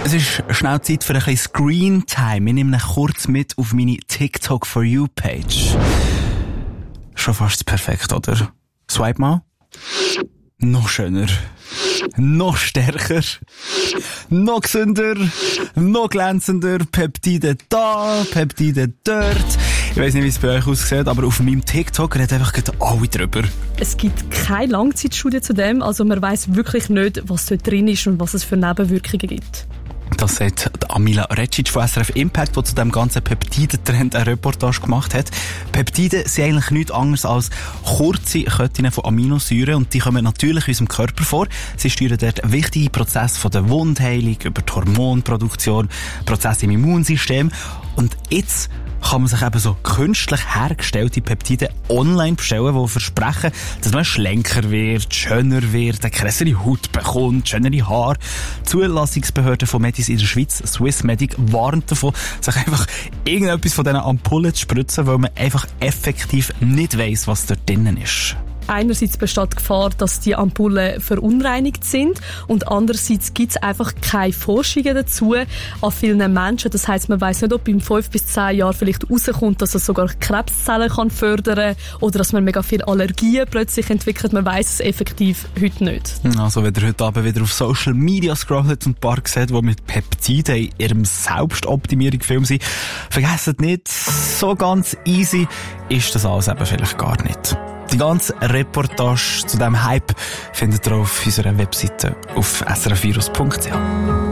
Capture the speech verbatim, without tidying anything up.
Es ist schnell Zeit für ein bisschen Screen Time. Ich nehme ihn kurz mit auf meine TikTok For You Page. Schon fast perfekt, oder? Swipe mal. Noch schöner. Noch stärker. Noch gesünder. Noch glänzender. Peptide da, Peptide dort. Ich weiss nicht, wie es bei euch aussieht, aber auf meinem TikTok redet einfach alle drüber. Es gibt keine Langzeitstudie zu dem, also man weiss wirklich nicht, was dort drin ist und was es für Nebenwirkungen gibt. Das sagt Amila Recic von S R F Impact, die zu dem ganzen Peptide-Trend eine Reportage gemacht hat. Peptide sind eigentlich nichts anderes als kurze Ketten von Aminosäuren und die kommen natürlich in unserem Körper vor. Sie steuern dort wichtige Prozesse von der Wundheilung über die Hormonproduktion, Prozesse im Immunsystem. Und jetzt kann man sich eben so künstlich hergestellte Peptide online bestellen, die versprechen, dass man schlanker wird, schöner wird, eine krassere Haut bekommt, schönere Haare. Die Zulassungsbehörde von Medis in der Schweiz, Swissmedic, warnt davon, sich einfach irgendetwas von diesen Ampullen zu spritzen, weil man einfach effektiv nicht weiss, was dort drinnen ist. Einerseits besteht die Gefahr, dass die Ampullen verunreinigt sind und andererseits gibt es einfach keine Forschungen dazu an vielen Menschen. Das heisst, man weiss nicht, ob in fünf bis zehn Jahren vielleicht rauskommt, dass es sogar Krebszellen kann fördern oder dass man mega viele Allergien plötzlich entwickelt. Man weiss es effektiv heute nicht. Also wenn ihr heute Abend wieder auf Social Media scrollt und ein paar seht, die mit Peptiden in ihrem Selbstoptimierungsfilm sind, vergesst nicht, so ganz easy ist das alles eben vielleicht gar nicht. Die ganze Reportage zu diesem Hype findet ihr auf unserer Webseite auf s r f virus punkt c h.